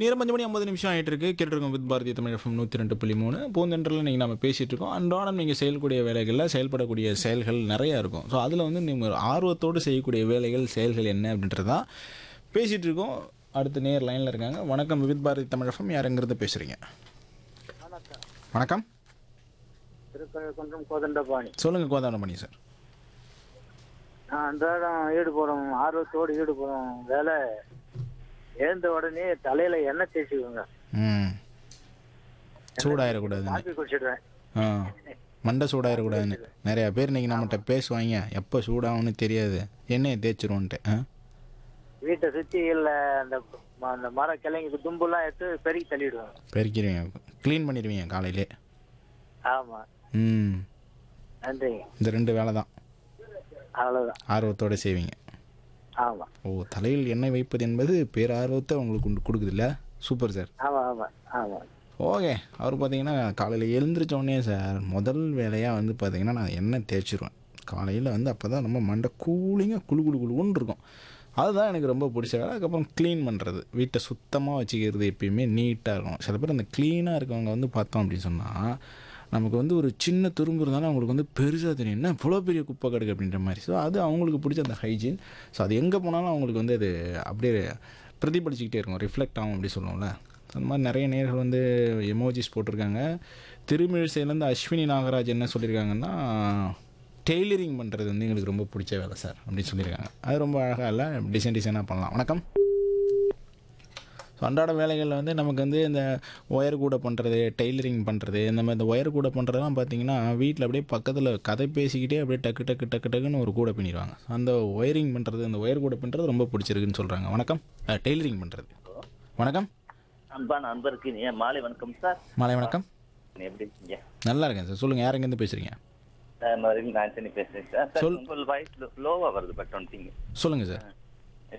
நேரம் 5 மணி 50 நிமிஷம் ஆகிட்டு இருக்கு. கேட்டுருக்கோம் வித் பாரதிய தமிழ் எஃப்எம் 102.3 பூந்தென்றலில் நீங்கள் நம்ம பேசிகிட்டு இருக்கோம். அன்றாடம் நீங்கள் செயல்கூடிய வேலைகளில் செயல்படக்கூடிய செயல்கள் நிறையா இருக்கும். ஸோ அதில் வந்து நீங்கள் ஆர்வத்தோடு செய்யக்கூடிய வேலைகள் செயல்கள் என்ன அப்படின்றதான் பேசிகிட்டு இருக்கோம். அடுத்த நேர் லைனில் இருக்காங்க. வணக்கம் வித் பாரதி தமிழ் எஃப்எம், யாருங்கிறத பேசுகிறீங்க? வணக்கம். வணக்கம், திருக்கழுக்குன்றம் கோதண்டபாணி. சொல்லுங்கள் கோதாண்டமணி சார். நான் அன்றாடம் ஈடுபடும் ஆர்வத்தோடு ஈடுபடும் வேலை, எழுந்த உடனே தலையில எண்ணெய் தேய்ச்சிக்குங்க. சூடாயிடக்கூடாதுன்னு. காஃபி குடிச்சிடுவேன். மண்டை சூடாயிடக்கூடாதுன்னு நிறையா பேர் இன்றைக்கி நம்மகிட்ட பேசுவாங்க. எப்போ சூடாகும்னு தெரியாது, எண்ணெயை தேய்ச்சிருவோன்ட்டு. வீட்டை சுற்றி இல்லை அந்த அந்த மர கிளைங்க தும்புலாம் எடுத்து பெருக்கி தள்ளிடுவேன். பெருக்கிடுவீங்க, க்ளீன் பண்ணிடுவீங்க காலையிலே. ஆமாம். நன்றிங்க. இந்த 2 வேலை தான் அவ்வளோதான். ஆர்வத்தோடு செய்வீங்க. ஆமாம். ஓ, தலையில் எண்ணெய் வைப்பது என்பது பேரார்வத்தை உங்களுக்கு கொடுக்குதுல்ல. Super sir. ஆமாம் ஆமாம் ஆமாம். ஓகே. அவர் பார்த்தீங்கன்னா காலையில் எழுந்திரிச்சோடனே சார் முதல் வேலையாக வந்து பார்த்தீங்கன்னா நான் எண்ணெய் தேய்ச்சிருவேன் காலையில். வந்து அப்போ தான் நம்ம மண்டை கூலிங்காக குழு குழு குழுன்னு இருக்கும். அதுதான் எனக்கு ரொம்ப பிடிச்ச வேலை. அதுக்கப்புறம் க்ளீன் பண்ணுறது, வீட்டை சுத்தமாக வச்சுக்கிறது, எப்பயுமே நீட்டாக இருக்கும். சில பேர் அந்த க்ளீனாக இருக்கவங்க வந்து பார்த்தோம் அப்படின்னு சொன்னால் நமக்கு வந்து ஒரு சின்ன துரும்பு இருந்தாலும் அவங்களுக்கு வந்து பெருசாக தெரியும், என்ன இவ்வளோ பெரிய குப்பை கிடக்கு அப்படின்ற மாதிரி. ஸோ அது அவங்களுக்கு பிடிச்ச அந்த ஹைஜீன். ஸோ அது எங்கே போனாலும் அவங்களுக்கு வந்து அது அப்படியே பிரதிபலிச்சிக்கிட்டே இருக்கும், ரிஃப்ளெக்ட் ஆகும் அப்படி சொல்லுவோம்ல. அந்த மாதிரி நிறைய நேர்கள் வந்து எமோஜிஸ் போட்டிருக்காங்க. திருமிழிசையிலேருந்து அஸ்வினி நாகராஜ் என்ன சொல்லியிருக்காங்கன்னா, டெய்லரிங் பண்ணுறது வந்து எங்களுக்கு ரொம்ப பிடிச்ச வேலை சார் அப்படின்னு சொல்லியிருக்காங்க. அது ரொம்ப அழகாக இல்லை, டிசைனாக பண்ணலாம். வணக்கம். ஸோ அன்றாட வேலைகளில் வந்து நமக்கு வந்து இந்த ஒயர் கூட பண்ணுறது, டெய்லரிங் பண்ணுறது, இந்த மாதிரி இந்த ஒயர் கூட பண்ணுறதுலாம் பார்த்திங்கன்னா வீட்டில் அப்படியே பக்கத்தில் கதை பேசிக்கிட்டே அப்படியே டக்கு டக்கு டக்கு டக்குன்னு ஒரு கூட பின்னிடுவாங்க. அந்த ஒயரிங் பண்ணுறது, அந்த ஒயர் கூட பண்ணுறது ரொம்ப பிடிச்சிருக்குன்னு சொல்கிறாங்க. வணக்கம். டெய்லரிங் பண்ணுறது. வணக்கம். அன்பான அன்பருக்கு மாலை வணக்கம் சார். மாலை வணக்கம். எப்படி இருக்கீங்க? நல்லா இருக்கேன் சார். சொல்லுங்கள், யார் எங்கேருந்து பேசுகிறீங்க? நான் ஆண்டனி பேசுகிறேன் சார். உங்கள் வாய்ஸ் லோவாக வருது, பட் வந்துட்டீங்க. சொல்லுங்கள் சார்.